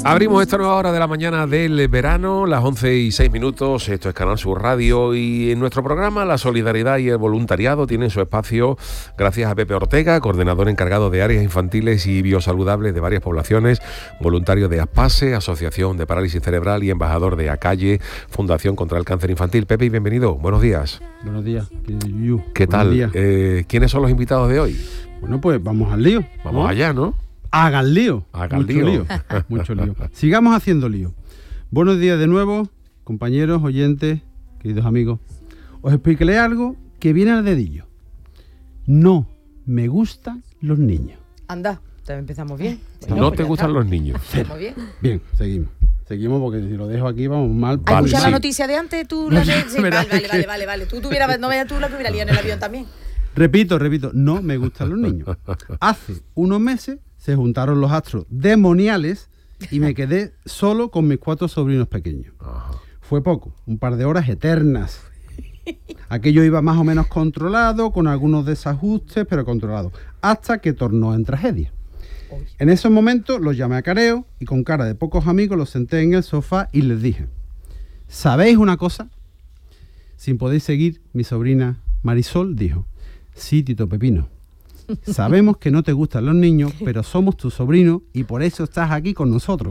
Abrimos esta nueva hora de la mañana del verano, las 11:06. Esto es Canal Sur Radio y en nuestro programa la solidaridad y el voluntariado tienen su espacio gracias a Pepe Ortega, coordinador encargado de áreas infantiles y biosaludables de varias poblaciones, voluntario de ASPASE, Asociación de Parálisis Cerebral, y embajador de ACALLE, Fundación contra el Cáncer Infantil. Pepe, y bienvenido. Buenos días. Buenos días, querido Yuyu. ¿Qué tal? ¿Quiénes son los invitados de hoy? Bueno, pues vamos al lío. Vamos allá, ¿no? Hagan lío. Mucho lío. Sigamos haciendo lío. Buenos días de nuevo, compañeros, oyentes, queridos amigos. Os explicaré algo que viene al dedillo. No me gustan los niños. Anda, empezamos bien. No te gustan los niños. ¿Estamos bien? Bien, seguimos. Seguimos porque si lo dejo aquí vamos mal. ¿Has escuchado la sí. noticia de antes? Tú la de... Sí, vale. Tú tuvieras, no veas tú la que hubiera liado en el avión también. Repito, no me gustan los niños. Hace unos meses se juntaron los astros demoniales y me quedé solo con mis 4 sobrinos pequeños. Ajá. Fue poco, un par de horas eternas. Aquello iba más o menos controlado, con algunos desajustes, pero controlado, hasta que tornó en tragedia. En esos momentos los llamé a careo y con cara de pocos amigos los senté en el sofá y les dije: ¿sabéis una cosa? Sin poder seguir, mi sobrina Marisol dijo: sí, Tito Pepino, sabemos que no te gustan los niños, pero somos tus sobrinos y por eso estás aquí con nosotros.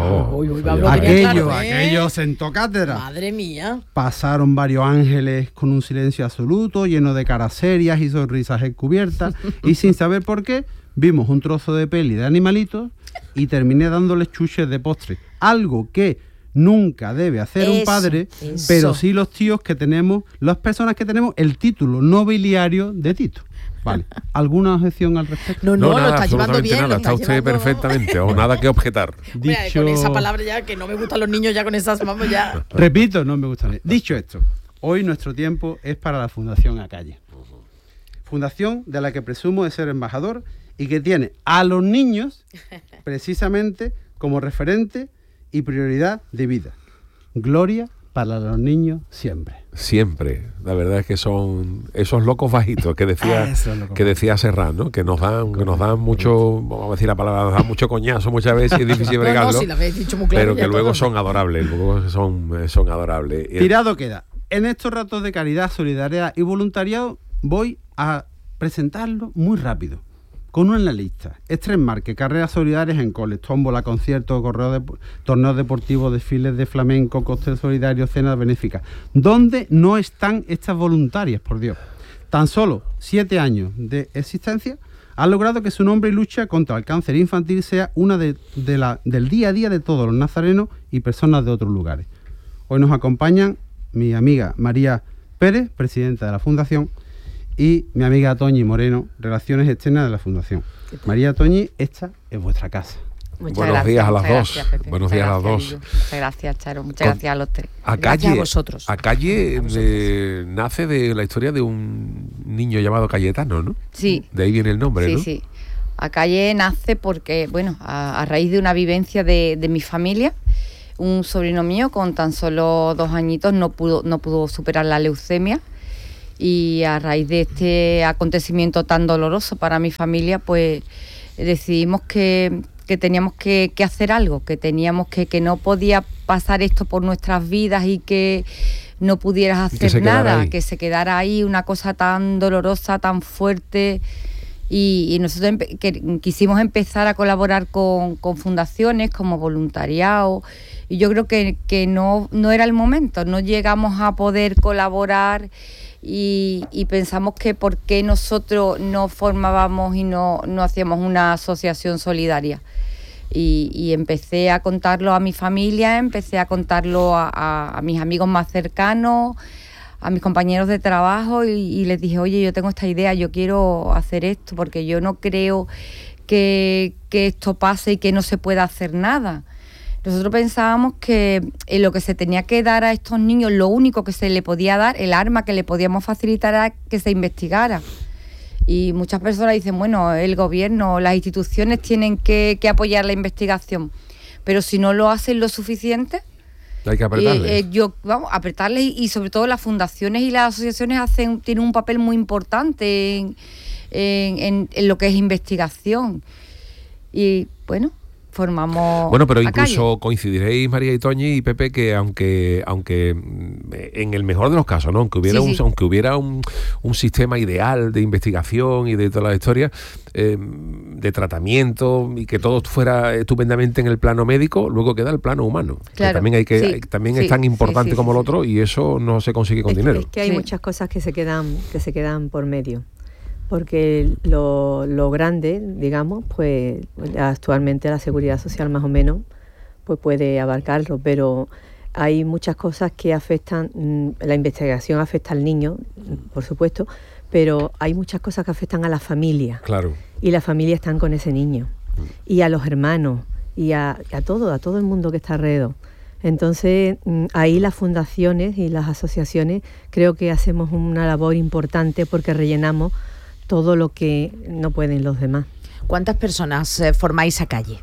Aquello sentó cátedra. Madre mía. Pasaron varios ángeles con un silencio absoluto, lleno de caras serias y sonrisas encubiertas, y sin saber por qué, vimos un trozo de peli de animalitos y terminé dándoles chuches de postre. Algo que nunca debe hacer un padre, pero sí los tíos que tenemos, las personas que tenemos el título nobiliario de Tito. Vale. ¿Alguna objeción al respecto? No, nada, lo está llevando bien. Nada, está usted perfectamente, o nada que objetar. Dicho... Con esa palabra ya, que no me gustan los niños, ya con esas vamos ya. Repito, no me gustan. Dicho esto, hoy nuestro tiempo es para la Fundación ACALLE. Fundación de la que presumo de ser embajador y que tiene a los niños precisamente como referente y prioridad de vida. Gloria para los niños siempre. Siempre. La verdad es que son esos locos bajitos que decía Serrat, ¿no? Que nos dan mucho, vamos a decir la palabra, nos dan mucho coñazo muchas veces y es difícil bregarlo. Sí, la habéis dicho muy claro, pero que luego son adorables, son adorables. Tirado queda. En estos ratos de caridad, solidaridad y voluntariado voy a presentarlo muy rápido. Con una lista: Estrés Marque, carreras solidarias en coles, tómbola, conciertos, torneos deportivos, desfiles de flamenco, cóctel solidario, cenas benéficas. ¿Dónde no están estas voluntarias, por Dios? Tan solo 7 años de existencia han logrado que su nombre y lucha contra el cáncer infantil sea una del día a día de todos los nazarenos y personas de otros lugares. Hoy nos acompañan mi amiga María Pérez, presidenta de la Fundación, y mi amiga Toñi Moreno, Relaciones Externas de la Fundación. María, Toñi, esta es vuestra casa. Buenos días a las dos. Buenos días a las dos. Muchas gracias, Charo. Muchas gracias a los tres. Gracias a vosotros. ACALLE nace de la historia de un niño llamado Cayetano, ¿no? Sí. De ahí viene el nombre, ¿no? Sí. ACALLE nace porque, bueno, a raíz de una vivencia de mi familia, un sobrino mío con tan solo 2 añitos no pudo superar la leucemia. Y a raíz de este acontecimiento tan doloroso para mi familia, pues decidimos que teníamos que hacer algo, que teníamos que no podía pasar esto por nuestras vidas y que no pudieras hacer nada, que se quedara ahí una cosa tan dolorosa, tan fuerte. Y nosotros quisimos empezar a colaborar con fundaciones como voluntariado, y yo creo que no era el momento, no llegamos a poder colaborar. Y pensamos que por qué nosotros no formábamos y no hacíamos una asociación solidaria. Y empecé a contarlo a mi familia, empecé a contarlo a mis amigos más cercanos, a mis compañeros de trabajo, y les dije: oye, yo tengo esta idea, yo quiero hacer esto, porque yo no creo que esto pase y que no se pueda hacer nada. Nosotros pensábamos que lo que se tenía que dar a estos niños, lo único que se le podía dar, el arma que le podíamos facilitar, era que se investigara. Y muchas personas dicen: bueno, el gobierno, las instituciones tienen que apoyar la investigación, pero si no lo hacen lo suficiente, hay que apretarles. Apretarles, y sobre todo las fundaciones y las asociaciones tienen un papel muy importante en lo que es investigación. Y bueno, formamos. Bueno, pero la incluso calle. coincidiréis, María y Toñi y Pepe, que aunque en el mejor de los casos, ¿no? Aunque hubiera, Sí, sí. aunque hubiera un sistema ideal de investigación y de toda la historia, de tratamiento, y que todo fuera estupendamente en el plano médico, luego queda el plano humano. Claro, Que sí, también sí, es tan importante sí, como el sí. otro, y eso no se consigue con dinero. Es que hay Sí. muchas cosas que se quedan por medio. Porque lo grande, digamos, pues actualmente la Seguridad Social más o menos pues puede abarcarlo, pero hay muchas cosas que afectan, la investigación afecta al niño, por supuesto, pero hay muchas cosas que afectan a la familia. Claro. Y las familias están con ese niño, y a los hermanos, y a todo el mundo que está alrededor. Entonces, ahí las fundaciones y las asociaciones creo que hacemos una labor importante porque rellenamos todo lo que no pueden los demás. ¿Cuántas personas formáis a calle?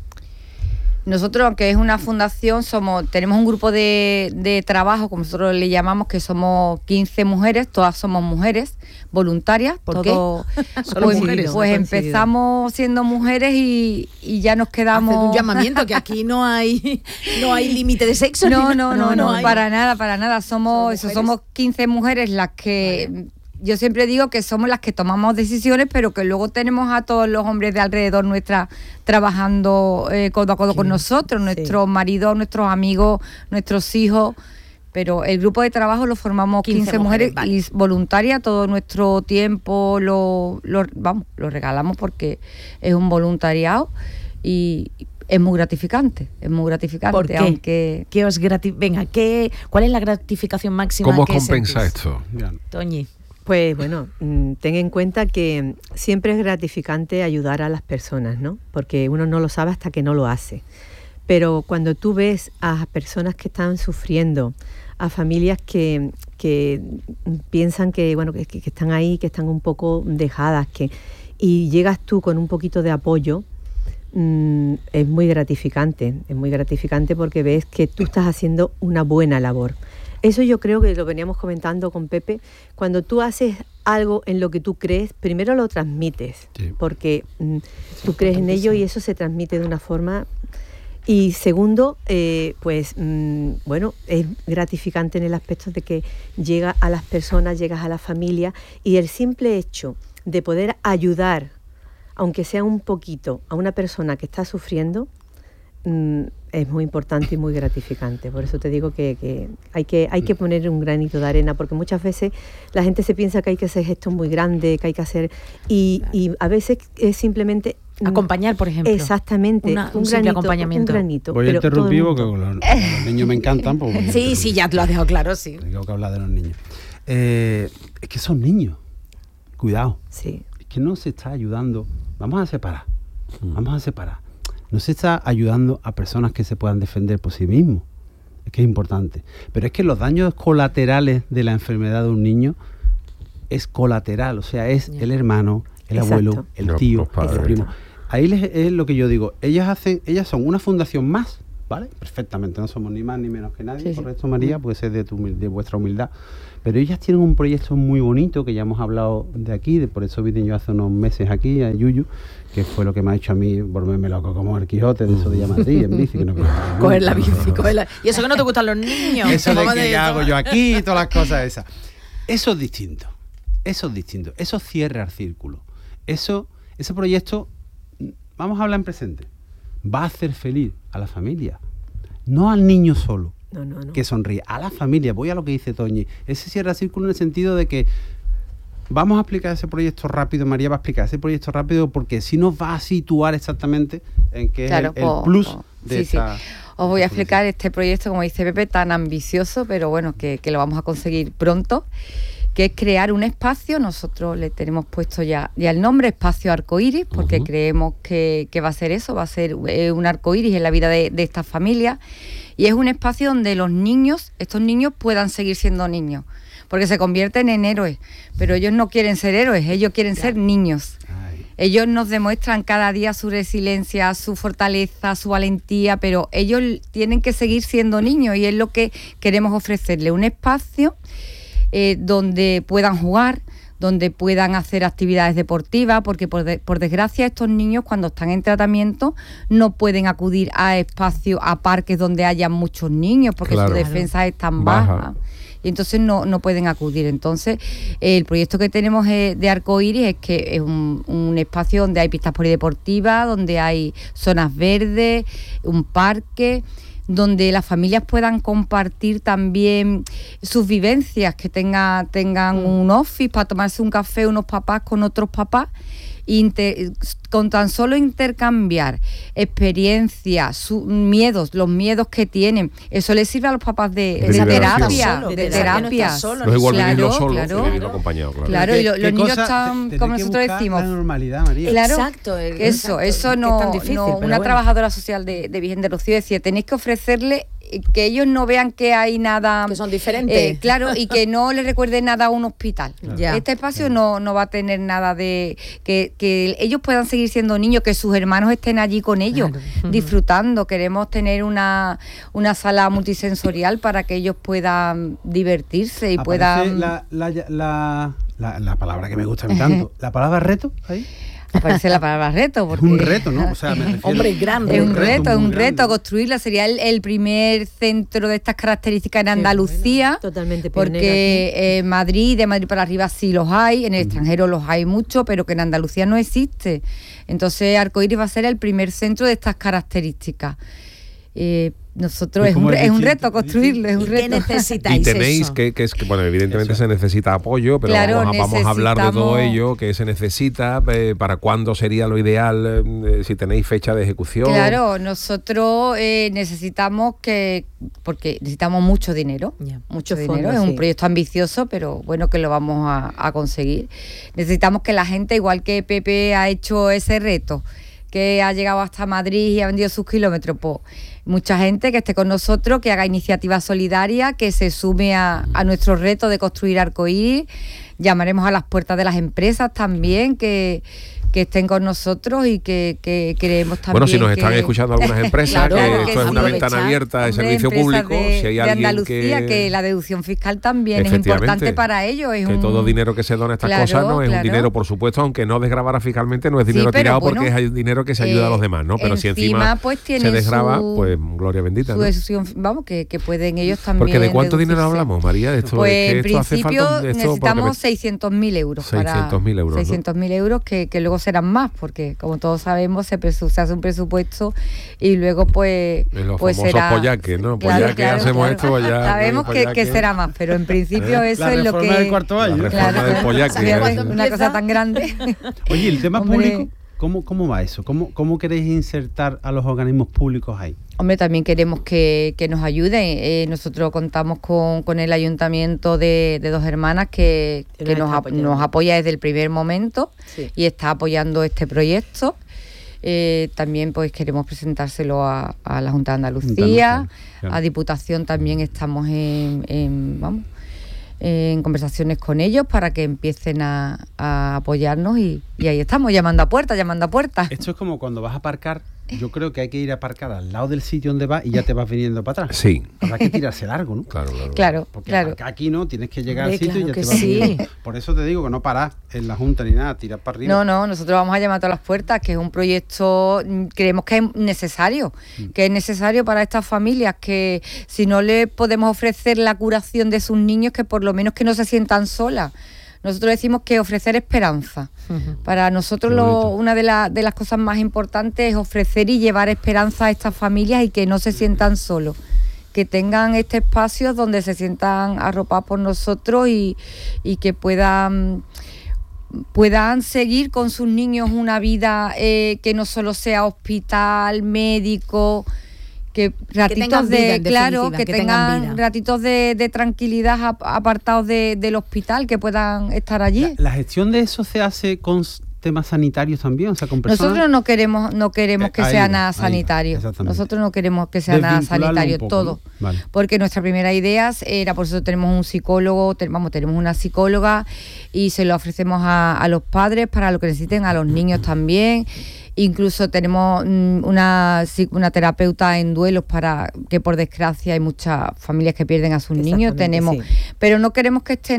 Nosotros, aunque es una fundación, tenemos un grupo de trabajo, como nosotros le llamamos, que somos 15 mujeres, todas somos mujeres voluntarias. ¿Por qué? Solo Pues, mujeres. pues Ha empezamos siendo mujeres y ya nos quedamos. Haced un llamamiento, que aquí no hay límite de sexo. No, ni nada. no, hay. para nada. Somos mujeres. 15 mujeres las que... Vale. Yo siempre digo que somos las que tomamos decisiones, pero que luego tenemos a todos los hombres de alrededor nuestra trabajando codo a codo con nosotros, nuestros maridos, nuestros amigos, nuestros hijos. Pero el grupo de trabajo lo formamos 15 mujeres, vale. y voluntaria. Todo nuestro tiempo lo regalamos porque es un voluntariado y es muy gratificante. ¿Por qué? Aunque ¿Qué os Venga, ¿cuál es la gratificación máxima ¿Cómo os que compensa sentís? esto? Toñi. Pues bueno, ten en cuenta que siempre es gratificante ayudar a las personas, ¿no? Porque uno no lo sabe hasta que no lo hace. Pero cuando tú ves a personas que están sufriendo, a familias que piensan que están ahí, que están un poco dejadas, y llegas tú con un poquito de apoyo, es muy gratificante porque ves que tú estás haciendo una buena labor. Eso yo creo que lo veníamos comentando con Pepe. Cuando tú haces algo en lo que tú crees, primero lo transmites, Sí. porque tú crees en ello y eso se transmite de una forma. Y segundo, es gratificante en el aspecto de que llega a las personas, llegas a la familia, y el simple hecho de poder ayudar, aunque sea un poquito, a una persona que está sufriendo, es muy importante y muy gratificante. Por eso te digo que hay que poner un granito de arena, porque muchas veces la gente se piensa que hay que hacer gestos muy grandes, que hay que hacer... Y a veces es simplemente... Acompañar, por ejemplo. Exactamente. Un simple acompañamiento. Un granito. Voy a pero todo el interrumpir porque mundo. los niños me encantan. Pues, Sí, ya te lo has dejado claro, sí. Tengo que hablar de los niños. Es que son niños. Cuidado. Sí. Es que no se está ayudando. Vamos a separar. No se está ayudando a personas que se puedan defender por sí mismos. Es que es importante. Pero es que los daños colaterales de la enfermedad de un niño es colateral. O sea, es el hermano, el Exacto. abuelo, el Los tío, padres. el primo. Ahí es lo que yo digo. Ellas son una fundación más, ¿vale? Perfectamente. No somos ni más ni menos que nadie. Sí, sí. Correcto, María, puede ser de vuestra humildad. Pero ellas tienen un proyecto muy bonito que ya hemos hablado de aquí, por eso vine yo hace unos meses aquí a Yuyu, que fue lo que me ha hecho a mí volverme loco como el Quijote, de eso de Madrid en bici. Que no Coger la bici, cogerla. Y eso que no te gustan los niños. Eso de Vamos que de ¿qué eso. hago yo aquí y todas las cosas esas. Eso es distinto. Eso cierra el círculo. Ese proyecto, vamos a hablar en presente, va a hacer feliz a la familia, no al niño solo. No. Que sonríe, a la familia. Voy a lo que dice Toñi. Ese cierra el círculo en el sentido de que vamos a explicar ese proyecto rápido. María va a explicar ese proyecto rápido porque sí nos va a situar exactamente en qué Claro, es el plus de sí. esta... Os voy a explicar este proyecto, como dice Pepe, tan ambicioso, pero bueno, que lo vamos a conseguir pronto, que es crear un espacio. Nosotros le tenemos puesto ya el nombre, Espacio Arcoíris, porque creemos que va a ser eso, va a ser un arcoíris en la vida de estas familias, y es un espacio donde estos niños puedan seguir siendo niños, porque se convierten en héroes, pero ellos no quieren ser héroes, ellos quieren ser niños. Ay. Ellos nos demuestran cada día su resiliencia, su fortaleza, su valentía, pero ellos tienen que seguir siendo niños, y es lo que queremos ofrecerle, un espacio donde puedan jugar, donde puedan hacer actividades deportivas, porque por desgracia estos niños cuando están en tratamiento no pueden acudir a espacios, a parques donde haya muchos niños, porque sus defensas están bajas. Y entonces no pueden acudir. Entonces, el proyecto que tenemos de Arcoiris es que es un espacio donde hay pistas polideportivas, donde hay zonas verdes, un parque, donde las familias puedan compartir también sus vivencias, que tengan un office para tomarse un café unos papás con otros papás, con tan solo intercambiar experiencias, miedos, los miedos que tienen, eso les sirve a los papás de terapia. No igual vivirlo solo que vivirlo acompañado. Claro, y los niños están, como nosotros decimos, la normalidad, María. Claro, exacto, eso no, tan difícil, una bueno. trabajadora social de Virgen de Rocío decía, tenéis que ofrecerle que ellos no vean que hay nada, que son diferentes, claro, y que no les recuerde nada a un hospital. Ya. Este espacio no va a tener nada de que ellos puedan seguir siendo niños, que sus hermanos estén allí con ellos, disfrutando. Queremos tener una sala multisensorial para que ellos puedan divertirse y puedan. La palabra que me gusta a mí tanto, la palabra reto ahí. Aparece la palabra reto. Porque es un reto, ¿no? O sea, me refiero, hombre, gran es un reto, reto construirla. Sería el primer centro de estas características en Andalucía. Bueno, totalmente pionera, porque de Madrid para arriba sí los hay, en el extranjero los hay mucho, pero que en Andalucía no existe. Entonces Arcoiris va a ser el primer centro de estas características. Nosotros es un reto construirlo, es un reto. ¿Qué necesitáis? Y tenéis eso? que bueno, evidentemente se necesita apoyo, pero claro, vamos a hablar de todo ello, que se necesita, para cuándo sería lo ideal, si tenéis fecha de ejecución. Claro, nosotros necesitamos porque necesitamos mucho dinero, mucho dinero, es un proyecto ambicioso, pero bueno, que lo vamos a conseguir. Necesitamos que la gente, igual que Pepe ha hecho ese reto, que ha llegado hasta Madrid y ha vendido sus kilómetros, pues mucha gente que esté con nosotros, que haga iniciativas solidarias, que se sume a nuestro reto de construir Arcoiris. Llamaremos a las puertas de las empresas también, que estén con nosotros y que creemos también. Bueno, si nos están escuchando algunas empresas, claro, que esto es una ventana abierta de servicio público, si hay alguien Andalucía, que la deducción fiscal también es importante para ellos. Todo dinero que se dona a estas cosas no es un dinero, por supuesto, aunque no desgravara fiscalmente, no es dinero tirado, porque es dinero que se ayuda a los demás, ¿no? Pero si encima pues, se desgrava, pues gloria bendita, su deducción, vamos, que pueden ellos también. Porque ¿de cuánto dinero hablamos, María? Pues en principio necesitamos 600.000 euros. 600.000 euros. 600.000 euros que luego serán más, porque como todos sabemos se hace un presupuesto y luego pues los pues famosos será pollaques, ¿no? Pues ya que hacemos esto, pues ya sabemos que será más, pero en principio eso es lo que del cuarto año. La reforma del pollaque, una cosa tan grande. Oye, el tema público, ¿cómo va eso? ¿Cómo queréis insertar a los organismos públicos ahí? Hombre, también queremos que nos ayuden. Nosotros contamos con el ayuntamiento de Dos Hermanas que nos apoya desde el primer momento y está apoyando este proyecto. También pues queremos presentárselo a la Junta de Andalucía, a Diputación también estamos en conversaciones con ellos para que empiecen a apoyarnos y ahí estamos, llamando a puerta. Esto es como cuando vas a aparcar. Yo creo que hay que ir a aparcar al lado del sitio donde vas y ya te vas viniendo para atrás. Sí. Habrá que tirarse largo, ¿no? Claro. Porque aparcar aquí no, tienes que llegar al sitio y ya te vas viniendo. Por eso te digo que no parás en la Junta ni nada, tiras para arriba. No, nosotros vamos a llamar a todas las puertas, que es un proyecto, creemos que es necesario, para estas familias, que si no le podemos ofrecer la curación de sus niños, que por lo menos que no se sientan solas. Nosotros decimos que ofrecer esperanza. Para nosotros una de las cosas más importantes es ofrecer y llevar esperanza a estas familias y que no se sientan solos, que tengan este espacio donde se sientan arropados por nosotros y que puedan seguir con sus niños una vida que no solo sea hospital, médico, que ratitos tengan ratitos de tranquilidad apartados del hospital, que puedan estar allí. La gestión de eso se hace con temas sanitarios también, o sea, con personas. Nosotros no queremos que sea nada sanitario. Nosotros no queremos que sea nada sanitario, poco, todo. ¿No? Vale. Porque nuestra primera idea era, por eso tenemos un psicólogo, tenemos una psicóloga y se lo ofrecemos a los padres para lo que necesiten, a los niños también. Incluso tenemos una terapeuta en duelos, para que por desgracia hay muchas familias que pierden a sus niños, pero no queremos que estén allí.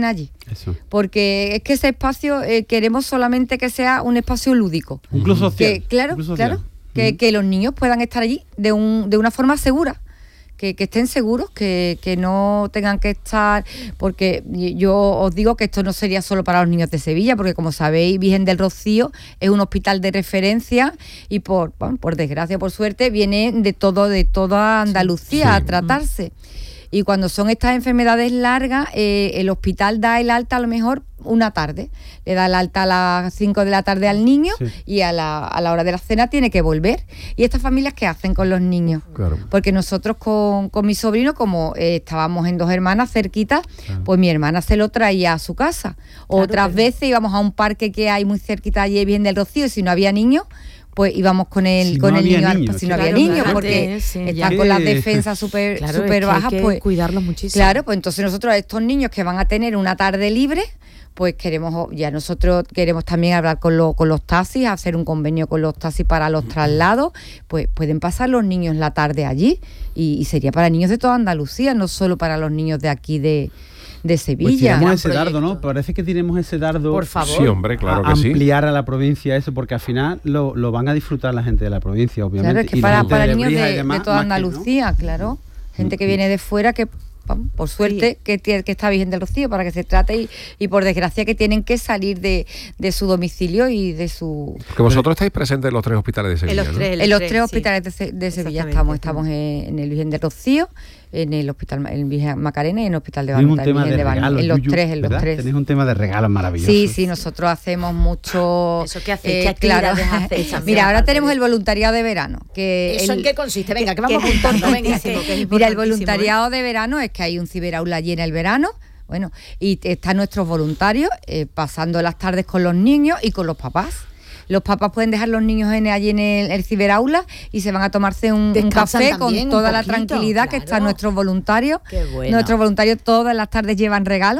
Eso. Porque es que ese espacio queremos solamente que sea un espacio lúdico. Un club social. Que, claro, un club social. claro, que los niños puedan estar allí de una forma segura. Que estén seguros, que no tengan que estar, porque yo os digo que esto no sería solo para los niños de Sevilla, porque como sabéis, Virgen del Rocío es un hospital de referencia y por desgracia, por suerte, viene de toda Andalucía a tratarse. Y cuando son estas enfermedades largas, el hospital da el alta a lo mejor una tarde. Le da el alta a las 5 de la tarde al niño y a la hora de la cena tiene que volver. ¿Y estas familias qué hacen con los niños? Claro. Porque nosotros con mi sobrino, como estábamos en 2 hermanas cerquitas, pues mi hermana se lo traía a su casa. Otras veces íbamos a un parque que hay muy cerquita allí, bien del Rocío, y si no había niños, pues íbamos con el niño, si no había niños, porque están con las defensas súper bajas, pues cuidarlos muchísimo. Claro, pues entonces nosotros a estos niños que van a tener una tarde libre, pues nosotros queremos también hablar con los taxis, hacer un convenio con los taxis para los traslados, pues pueden pasar los niños la tarde allí y sería para niños de toda Andalucía, no solo para los niños de aquí de Sevilla. Pues tiramos ese dardo, ¿no? Parece que tiremos ese dardo. Por favor. Sí, hombre, claro que sí. Ampliar a la provincia eso, porque al final lo van a disfrutar la gente de la provincia, obviamente. Claro, es que para niños de toda Andalucía, claro. Gente que viene de fuera que, por suerte, que está Virgen del Rocío para que se trate y por desgracia que tienen que salir de su domicilio y de su... Porque vosotros estáis presentes en los 3 hospitales de Sevilla, En los tres hospitales de Sevilla estamos en el Virgen del Rocío, en el hospital el Virgen Macarena y en el hospital de Valme, en los tres. Tenéis un tema de regalos maravillosos. Sí, nosotros hacemos mucho. ¿Eso qué hacéis? ¿Qué actividades hacéis? Mira, ahora tenemos el voluntariado de verano. ¿Eso en qué consiste? Venga, que vamos juntando. Mira, el voluntariado de verano es que hay un ciberaula allí en el verano. Bueno, y están nuestros voluntarios pasando las tardes con los niños y con los papás. Los papás pueden dejar los niños allí en el ciberaula y se van a tomarse un café con toda la tranquilidad que están nuestros voluntarios. Qué bueno. Nuestros voluntarios todas las tardes llevan regalos.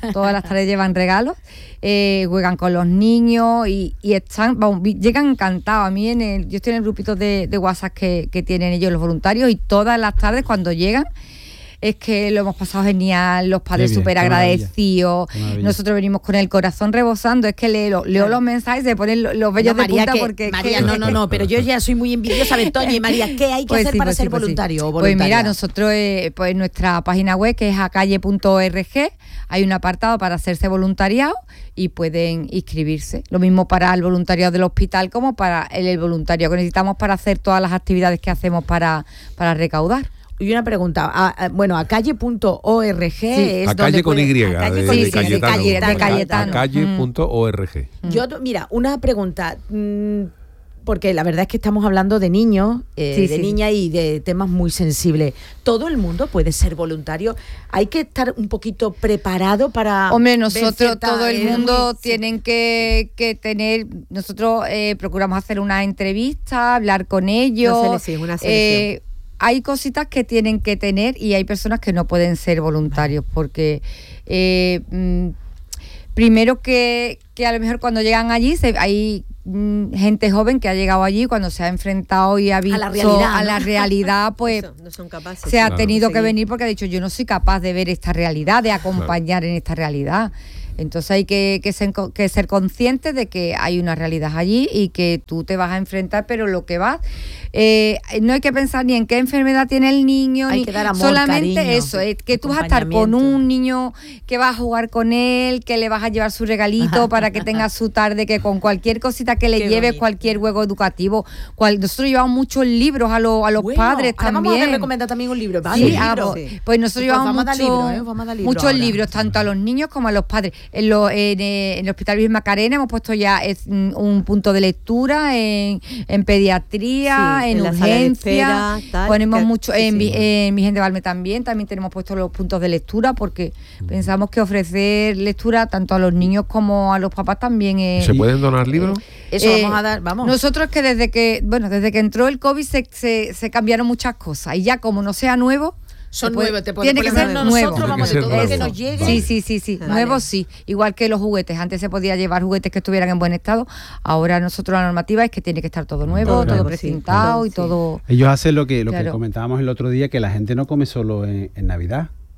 Juegan con los niños y llegan encantados. A mí yo estoy en el grupito de WhatsApp que tienen ellos los voluntarios y todas las tardes cuando llegan es que lo hemos pasado genial, los padres súper agradecidos, nosotros venimos con el corazón rebosando, es que leo los mensajes, se ponen los vellos de punta porque... María, no, pero yo ya soy muy envidiosa de Toño y María, ¿qué hay que hacer para ser voluntario o voluntaria? Pues mira, nosotros en nuestra página web, que es acalle.org, hay un apartado para hacerse voluntariado y pueden inscribirse. Lo mismo para el voluntariado del hospital como para el voluntario que necesitamos para hacer todas las actividades que hacemos para recaudar. Y una pregunta, acalle.org es Acalle con Y, de Cayetano. Acalle.org. Yo, mira, una pregunta, porque la verdad es que estamos hablando de niños, niñas y de temas muy sensibles. ¿Todo el mundo puede ser voluntario? ¿Hay que estar un poquito preparado para...? Hombre, nosotros, todo el mundo tienen que tener... Nosotros procuramos hacer una entrevista, hablar con ellos. Una selección. Hay cositas que tienen que tener y hay personas que no pueden ser voluntarios porque primero que a lo mejor cuando llegan allí hay gente joven que ha llegado allí cuando se ha enfrentado y ha visto a la realidad, pues no son capaces, se ha tenido que venir porque ha dicho yo no soy capaz de ver esta realidad, de acompañar en esta realidad. Entonces hay que ser conscientes de que hay una realidad allí y que tú te vas a enfrentar, pero lo que vas... no hay que pensar ni en qué enfermedad tiene el niño, hay ni que dar amor, solamente cariño, eso, que tú vas a estar con un niño que vas a jugar con él, que le vas a llevar su regalito para que tenga su tarde, que con cualquier cosita que le lleves, cualquier juego educativo. Nosotros llevamos muchos libros a los padres también. Vamos a recomendar también un libro. Sí, pues nosotros llevamos muchos libros, tanto a los niños como a los padres. En el Hospital Virgen Macarena hemos puesto ya un punto de lectura en pediatría, en urgencia, ponemos mucho en Virgen de Valme también tenemos puestos los puntos de lectura porque pensamos que ofrecer lectura tanto a los niños como a los papás también es... ¿Se pueden donar libros? Eso vamos a dar, vamos. Nosotros que desde que entró el COVID se cambiaron muchas cosas y ya como no sea nuevo son nuevos, tiene que ser nuevo. Vamos de todo lo que nos llegue. Sí. Vale. Nuevos sí. Igual que los juguetes. Antes se podía llevar juguetes que estuvieran en buen estado. Ahora nosotros la normativa es que tiene que estar todo nuevo, todo precintado y todo. Ellos hacen lo que comentábamos el otro día, que la gente no come solo en Navidad.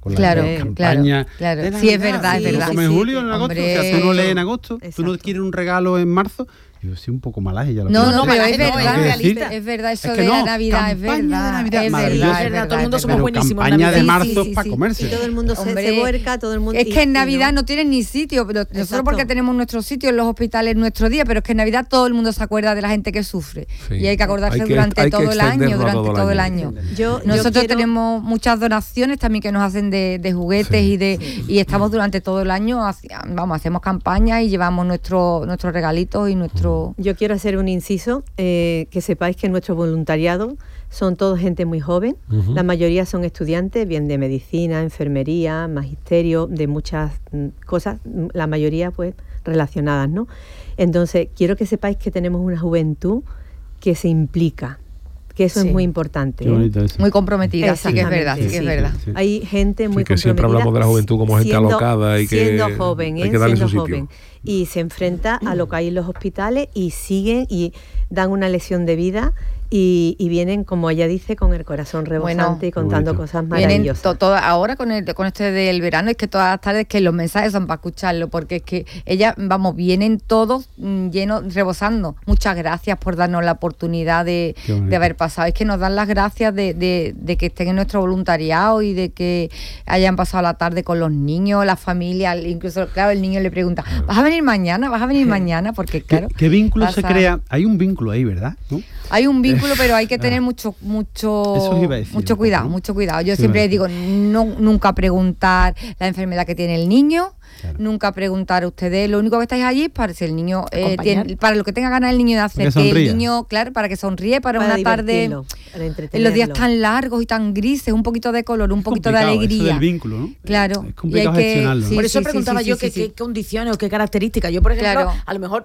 con claro, la campaña. Claro. de Sí, es Navidad. verdad, es verdad. Come en julio, en agosto. Hombre. O sea, tú no lees en agosto, tú no Exacto. quieres un regalo en marzo. Yo soy un poco malaje ya lo No, creo. no, pero malaje es no, verdad, es realista. es verdad, eso Es que de la no, Navidad, es campaña verdad, de Navidad, es maravilloso. verdad, es verdad, todo el mundo es somos Pero buenísimos en campaña de Navidad. marzo Sí, para sí, sí. comerse. Y todo el mundo Hombre, se vuelca, todo el mundo... Es que en y Navidad no tienen ni sitio, pero nosotros Exacto. porque tenemos nuestro sitio en los hospitales, nuestro día, pero es que en Navidad todo el mundo se acuerda de la gente que sufre. Sí. Y hay que acordarse Hay que durante extenderlo todo el año, a durante todo el todo el año. año. Yo Nosotros quiero- tenemos muchas donaciones también que nos hacen de juguetes y estamos durante todo el año, hacemos campañas y llevamos nuestros regalitos y nuestro... Yo quiero hacer un inciso, que sepáis que nuestro voluntariado son todos gente muy joven, la mayoría son estudiantes, bien de medicina, enfermería, magisterio, de muchas cosas, la mayoría pues relacionadas, ¿no? Entonces, quiero que sepáis que tenemos una juventud que se implica, que eso Sí. es muy importante. Qué bonito eso. Muy comprometida, sí que es verdad, sí que es Exactamente, verdad. Sí. Hay gente muy que siempre comprometida, hablamos de la juventud como gente siendo- alocada y que siendo joven, hay que darle siendo su sitio. joven, y se enfrenta a lo que hay en los hospitales y siguen y dan una lección de vida y vienen, como ella dice, con el corazón rebosante y contando bonito. cosas Vienen maravillosas. ahora con este del verano, es que todas las tardes que los mensajes son para escucharlo, porque es que ellas, vienen todos llenos, rebosando. Muchas gracias por darnos la oportunidad de haber pasado. Es que nos dan las gracias de que estén en nuestro voluntariado y de que hayan pasado la tarde con los niños, las familias, incluso, claro, el niño le pregunta, ¿vas a venir mañana? ¿Vas a venir mañana? Porque, claro, ¿Qué vínculo se pasa- crea? Hay un vínculo ahí, ¿verdad? ¿No? Hay un vínculo, pero hay que tener mucho Eso os iba a decir, mucho ¿no? cuidado, mucho cuidado. Yo Sí, siempre iba a digo, nunca preguntar la enfermedad que tiene el niño, Claro. nunca preguntar a ustedes, lo único que estáis allí es para si el niño Acompañar. para lo que tenga ganas el niño de hacer, Que que el sonría. niño, claro, para que sonríe, para una tarde divertirlo, para en los días entretenerlo. tan largos y tan grises, un poquito de color, un poquito de Complicado eso alegría. del vínculo, ¿no? Claro. Es complicado Y hay que- gestionarlo, ¿no? sí, Por eso sí, preguntaba sí, yo sí, sí, qué sí. condiciones o qué características. Yo, por ejemplo, Claro. a lo mejor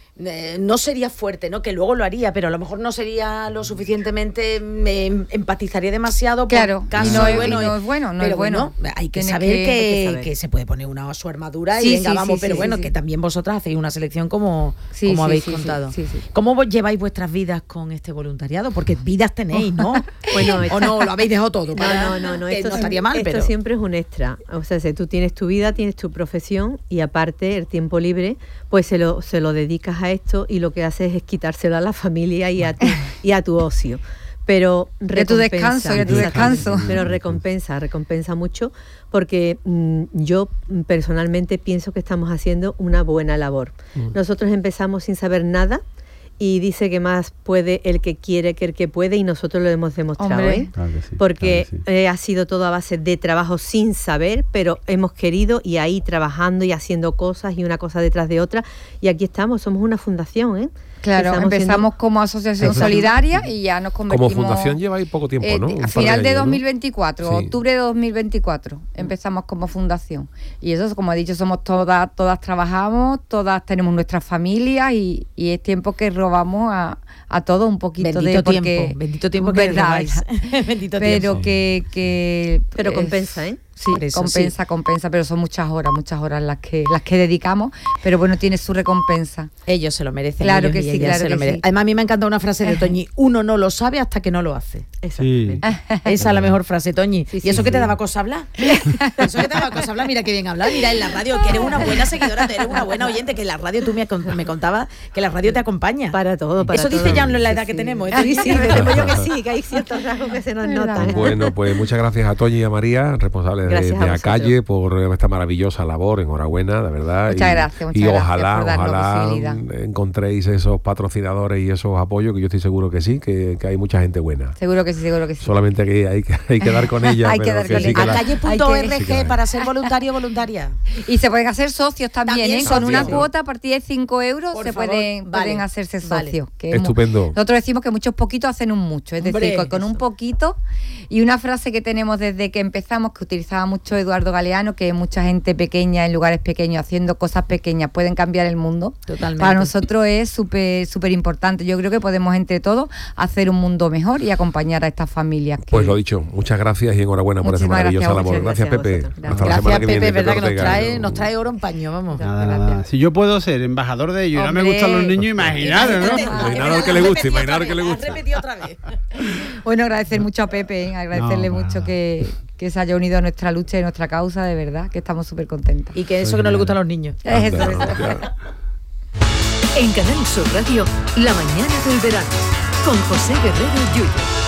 no sería fuerte, ¿no? Que luego lo haría, pero a lo mejor no sería lo suficientemente, me empatizaría demasiado por Claro, caso, y no es- bueno, y no es bueno, no pero es bueno. hay que Tienes saber que- que, hay que saber. que se puede poner su armadura Sí, y venga, sí, vamos, sí, pero sí, bueno, sí, que sí. también vosotras hacéis una selección como Sí, sí, habéis sí, sí, contado. sí, sí. ¿Cómo vos lleváis vuestras vidas con este voluntariado? Porque vidas tenéis, ¿no? Bueno, o no, lo habéis dejado todo. No, que esto, no estaría mal, esto pero... siempre es un extra. O sea, si tú tienes tu vida, tienes tu profesión y aparte el tiempo libre, pues se lo dedicas a esto y lo que haces es quitárselo a la familia y a tu ocio. Pero Y a tu descanso, y a tu descanso. Pero recompensa mucho porque yo personalmente pienso que estamos haciendo una buena labor. Nosotros empezamos sin saber nada y dice que más puede el que quiere que el que puede y nosotros lo hemos demostrado, Hombre. ¿eh? Claro que sí, Porque claro que sí. ha sido todo a base de trabajo sin saber, pero hemos querido y ahí trabajando y haciendo cosas y una cosa detrás de otra y aquí estamos, somos una fundación, ¿eh? Claro, Estamos empezamos como asociación Exacto. solidaria y ya nos convertimos... Como fundación lleváis poco tiempo, ¿no? Un A par final de años, ¿no? 2024, Sí. octubre de 2024, empezamos como fundación. Y eso, como he dicho, somos todas trabajamos, todas tenemos nuestras familias y es tiempo que robamos a todos un poquito bendito tiempo que verdad, robáis. Bendito pero tiempo. Pero compensa, ¿eh? Sí, Por eso, compensa, pero son muchas horas las que dedicamos, pero bueno, tiene su recompensa. Ellos se lo merecen. Claro ellos que y sí, ellas claro se lo que merecen. sí. Además, a mí me encanta una frase de Toñi: uno no lo sabe hasta que no lo hace. Exactamente. Esa es la mejor frase, Toñi. Sí, ¿Y sí, eso que sí. te daba cosa hablar? Eso que te daba cosa hablar, mira qué bien hablar. Mira en la radio, que eres una buena seguidora, eres una buena oyente, que en la radio tú me contabas que la radio te acompaña. Para todo, para Eso todo. dice ya en la edad Sí, que sí. tenemos. Sí, sí, me temo yo que sí, que hay ciertos rasgos que se nos notan. Bueno, pues muchas gracias a Toñi y a María, responsables de Gracias a vosotros. Acalle, por esta maravillosa labor. Enhorabuena, de verdad. Muchas gracias y por ojalá darnos visibilidad. encontréis esos patrocinadores y esos apoyos, que yo estoy seguro que sí, que hay mucha gente buena. Seguro que sí. Solamente que hay que dar con ella. Hay que pero dar con sí ella. que la- Acalle.org Sí que la- para ser voluntario o voluntaria. Y se pueden hacer socios también, También ¿eh? Con una socios. cuota a partir de 5 euros Por se favor, pueden vale, hacerse vale. socios. Que es Estupendo. nosotros decimos que muchos poquitos hacen un mucho. Es Hombre, decir, con un poquito. Y una frase que tenemos desde que empezamos, que utilizaba mucho Eduardo Galeano, que mucha gente pequeña en lugares pequeños, haciendo cosas pequeñas, pueden cambiar el mundo. Totalmente. Para nosotros es súper importante. Yo creo que podemos entre todos hacer un mundo mejor y acompañar a estas familias. Que... Pues lo dicho, muchas gracias y enhorabuena por esa Muchísimas maravillosa gracias, labor. muchas Gracias, gracias a Pepe. vosotros. Hasta la semana Gracias, que Pepe, viene. verdad que Ortega. nos trae oro en paño, vamos. Nada. Si yo puedo ser embajador de ellos y no me Hombre, gustan los niños, imaginaros, ¿no? Imaginar al que le guste, imaginar al que le guste. Repetí otra vez. Bueno, agradecer mucho a Pepe, agradecerle No, mucho que que se haya unido a nuestra lucha y a nuestra causa, de verdad, que estamos súper contentas. Y que eso que no le gustan a los niños. Eso. En Canal Sur Radio, La mañana del verano, con José Guerrero Yuyu.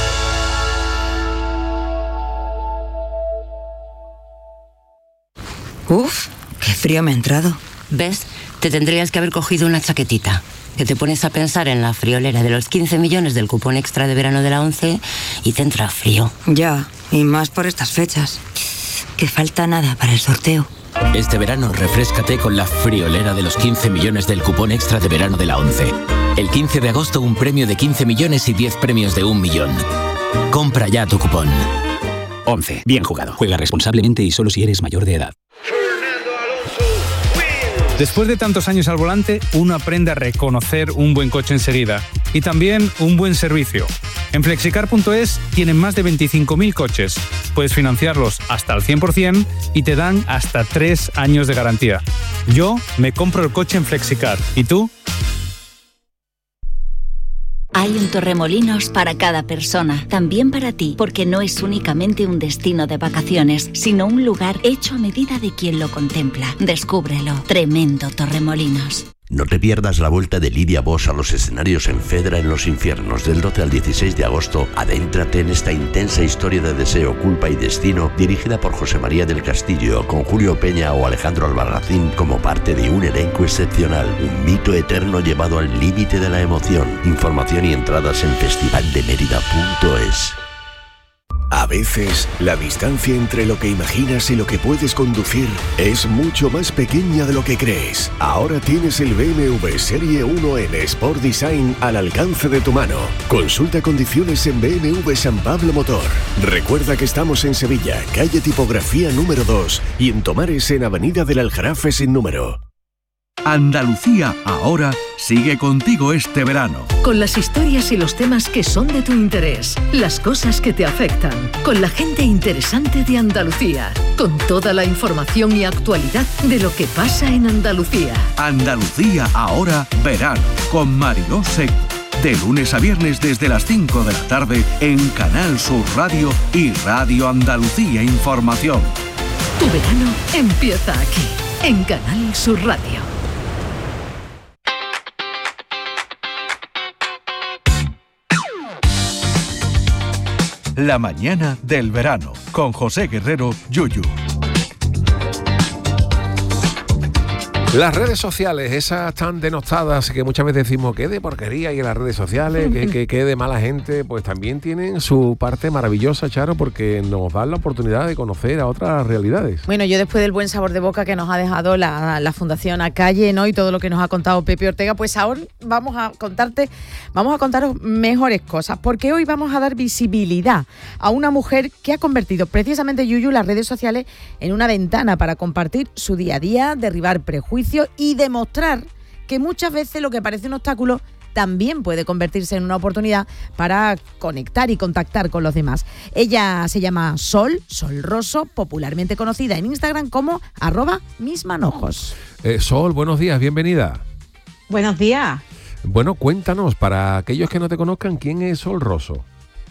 Uf, qué frío me ha entrado. ¿Ves? Te tendrías que haber cogido una chaquetita. Que te pones a pensar en la friolera de los 15 millones del cupón extra de verano de la ONCE y te entra frío. Ya, y más por estas fechas. Que falta nada para el sorteo. Este verano refréscate con la friolera de los 15 millones del cupón extra de verano de la ONCE. El 15 de agosto un premio de 15 millones y 10 premios de 1 millón. Compra ya tu cupón. ONCE. Bien jugado. Juega responsablemente y solo si eres mayor de edad. Después de tantos años al volante, uno aprende a reconocer un buen coche enseguida y también un buen servicio. En Flexicar.es tienen más de 25.000 coches. Puedes financiarlos hasta el 100% y te dan hasta 3 años de garantía. Yo me compro el coche en Flexicar. ¿Y tú? Hay un Torremolinos para cada persona, también para ti, porque no es únicamente un destino de vacaciones, sino un lugar hecho a medida de quien lo contempla. Descúbrelo. Tremendo Torremolinos. No te pierdas la vuelta de Lidia Bosch a los escenarios en Fedra en los Infiernos. Del 12 al 16 de agosto, adéntrate en esta intensa historia de deseo, culpa y destino, dirigida por José María del Castillo, con Julio Peña o Alejandro Albarracín como parte de un elenco excepcional. Un mito eterno llevado al límite de la emoción. Información y entradas en festivaldemerida.es. A veces, la distancia entre lo que imaginas y lo que puedes conducir es mucho más pequeña de lo que crees. Ahora tienes el BMW Serie 1 en Sport Design al alcance de tu mano. Consulta condiciones en BMW San Pablo Motor. Recuerda que estamos en Sevilla, calle Tipografía número 2, y en Tomares en Avenida del Aljarafe sin número. Andalucía ahora sigue contigo este verano. Con las historias y los temas que son de tu interés, las cosas que te afectan, con la gente interesante de Andalucía, con toda la información y actualidad de lo que pasa en Andalucía. Andalucía ahora verano, con Mariló Seco. De lunes a viernes desde las 5 de la tarde en Canal Sur Radio y Radio Andalucía Información. Tu verano empieza aquí, en Canal Sur Radio. La mañana del verano, con José Guerrero Yuyu. Las redes sociales, esas tan denostadas que muchas veces decimos que de porquería y en las redes sociales, que de mala gente, pues también tienen su parte maravillosa, Charo, porque nos dan la oportunidad de conocer a otras realidades. Bueno, yo después del buen sabor de boca que nos ha dejado la Fundación Acalle, ¿no? Y todo lo que nos ha contado Pepe Ortega, pues ahora vamos a contaros mejores cosas, porque hoy vamos a dar visibilidad a una mujer que ha convertido precisamente, Yuyu, las redes sociales en una ventana para compartir su día a día, derribar prejuicios y demostrar que muchas veces lo que parece un obstáculo también puede convertirse en una oportunidad para conectar y contactar con los demás. Ella se llama Sol Rosso, popularmente conocida en Instagram como @mismanojos. Sol, buenos días, bienvenida. Buenos días. Bueno, cuéntanos, para aquellos que no te conozcan, ¿quién es Sol Rosso?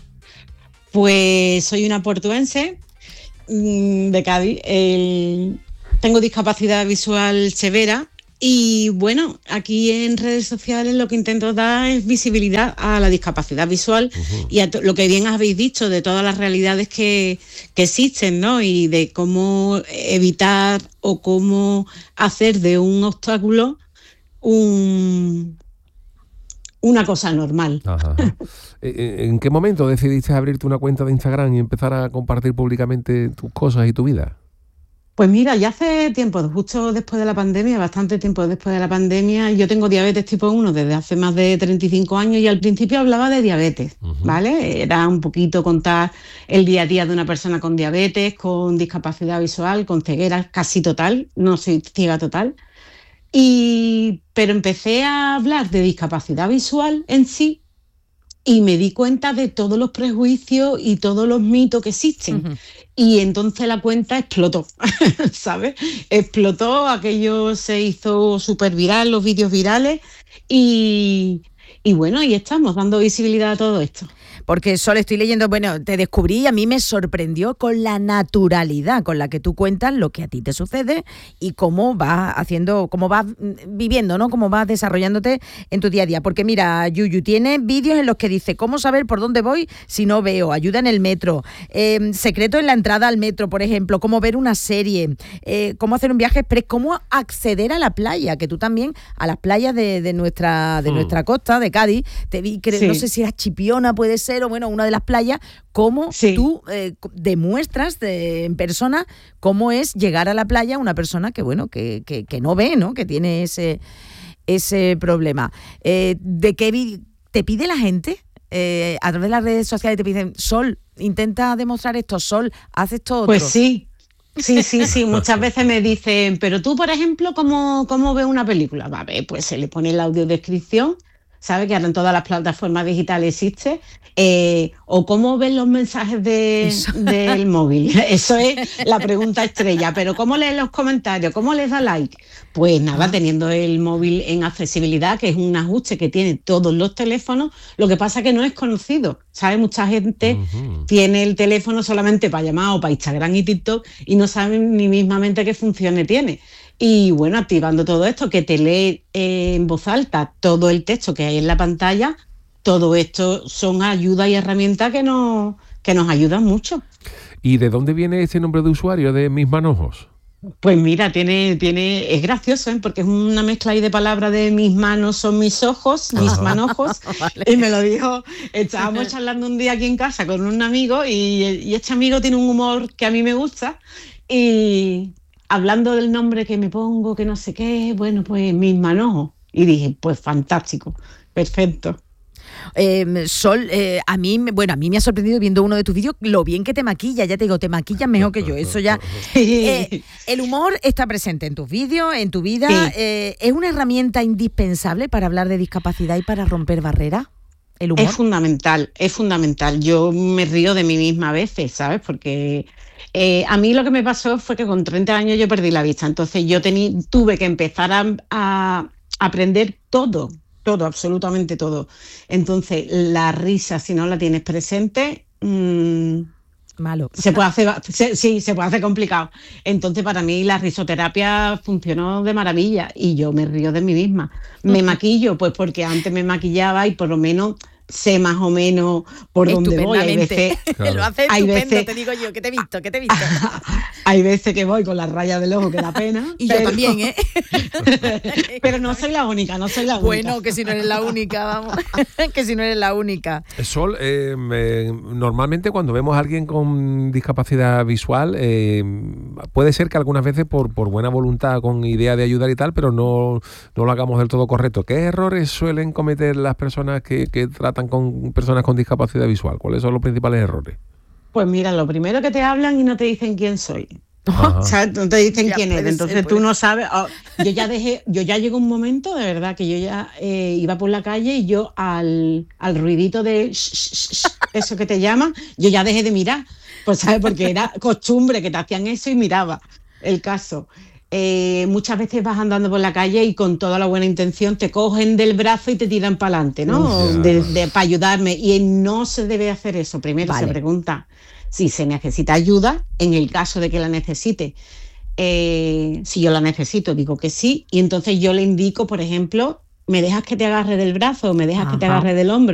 Pues soy una portuense de Cádiz. Tengo discapacidad visual severa y bueno, aquí en redes sociales lo que intento dar es visibilidad a la discapacidad visual y a lo que bien habéis dicho de todas las realidades que existen, ¿no? Y de cómo evitar o cómo hacer de un obstáculo una cosa normal. Ajá. ¿En qué momento decidiste abrirte una cuenta de Instagram y empezar a compartir públicamente tus cosas y tu vida? Pues mira, ya hace tiempo, justo después de la pandemia, bastante tiempo después de la pandemia, yo tengo diabetes tipo 1 desde hace más de 35 años y al principio hablaba de diabetes, ¿vale? Era un poquito contar el día a día de una persona con diabetes, con discapacidad visual, con ceguera casi total, no soy ciega total. Pero empecé a hablar de discapacidad visual en sí y me di cuenta de todos los prejuicios y todos los mitos que existen. Y entonces la cuenta explotó, ¿sabes? Explotó, aquello se hizo súper viral, los vídeos virales y bueno, ahí estamos, dando visibilidad a todo esto. porque Sol, estoy leyendo, bueno, te descubrí y a mí me sorprendió con la naturalidad con la que tú cuentas lo que a ti te sucede y cómo vas haciendo, cómo vas viviendo, ¿no? Cómo vas desarrollándote en tu día a día. Porque mira, Yuyu tiene vídeos en los que dice cómo saber por dónde voy si no veo, ayuda en el metro, secreto en la entrada al metro, por ejemplo, cómo ver una serie, cómo hacer un viaje express, cómo acceder a la playa, que tú también, a las playas de nuestra costa, de Cádiz, te vi, no sé si era Chipiona, puede ser, o bueno, una de las playas, cómo tú demuestras en persona cómo es llegar a la playa una persona que, bueno, que no ve, ¿no? Que tiene ese problema. ¿De qué te pide la gente? A través de las redes sociales te piden, Sol, intenta demostrar esto, Sol, haz esto otro. Pues sí. Sí, muchas veces me dicen, pero tú, por ejemplo, ¿cómo ves una película? Va a ver, pues se le pone la audiodescripción, ¿sabes? Que ahora en todas las plataformas digitales existe, o cómo ves los mensajes del móvil. Eso es la pregunta estrella, pero ¿cómo lees los comentarios? ¿Cómo les da like? Pues nada, teniendo el móvil en accesibilidad, que es un ajuste que tienen todos los teléfonos, lo que pasa es que no es conocido, ¿sabes? Mucha gente tiene el teléfono solamente para llamar o para Instagram y TikTok y no saben ni mismamente qué funciones tiene. Y bueno, activando todo esto, que te lee en voz alta todo el texto que hay en la pantalla, todo esto son ayudas y herramientas que nos ayudan mucho. ¿Y de dónde viene este nombre de usuario de Mis Manojos? Pues mira, es gracioso, ¿eh? Porque es una mezcla ahí de palabras de mis manos son mis ojos, mis manojos. Vale. Y me lo dijo, estábamos charlando un día aquí en casa con un amigo y este amigo tiene un humor que a mí me gusta y hablando del nombre que me pongo, que no sé qué, bueno, pues mis manojos. Y dije, pues fantástico, perfecto. Sol, a mí me ha sorprendido viendo uno de tus vídeos lo bien que te maquillas, ya te digo, te maquillas mejor que yo, eso ya. El humor está presente en tus vídeos, en tu vida, ¿es una herramienta indispensable para hablar de discapacidad y para romper barreras? ¿El humor? Es fundamental, yo me río de mí misma a veces, ¿sabes? Porque a mí lo que me pasó fue que con 30 años yo perdí la vista, entonces yo tuve que empezar a aprender todo, absolutamente todo. Entonces, la risa, si no la tienes presente, malo. Se puede hacer complicado. Entonces, para mí, la risoterapia funcionó de maravilla y yo me río de mí misma. Me maquillo, pues porque antes me maquillaba y por lo menos sé más o menos por dónde voy. Hay veces, lo hace estupendo, te digo yo, que te he visto. Hay veces que voy con las rayas del ojo que da pena. Y yo también, ¿eh? Pero no soy la única. Bueno, que si no eres la única, vamos. Que si no eres la única. Sol, normalmente cuando vemos a alguien con discapacidad visual, puede ser que algunas veces por buena voluntad, con idea de ayudar y tal, pero no lo hagamos del todo correcto. ¿Qué errores suelen cometer las personas que tratan con personas con discapacidad visual? ¿Cuáles son los principales errores? Pues mira, lo primero que te hablan y no te dicen quién soy. O sea, no te dicen quién es. Entonces tú no sabes. Yo ya llegó un momento, de verdad, que yo ya iba por la calle y yo al ruidito de eso que te llaman, yo ya dejé de mirar. Pues sabes, porque era costumbre que te hacían eso y miraba el caso. Muchas veces vas andando por la calle y con toda la buena intención te cogen del brazo y te tiran para adelante, ¿no? Para ayudarme. Y no se debe hacer eso. Primero se pregunta si se necesita ayuda, en el caso de que la necesite. Si yo la necesito, digo que sí. Y entonces yo le indico, por ejemplo, ¿me dejas que te agarre del brazo? ¿Me dejas que te agarre del hombro?